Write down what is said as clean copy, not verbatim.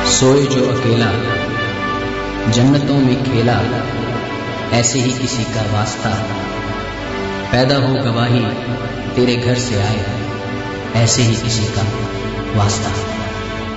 सोए जो अकेला जन्नतों में खेला, ऐसे ही किसी का वास्ता। पैदा हो गवाही तेरे घर से आए, ऐसे ही किसी का वास्ता।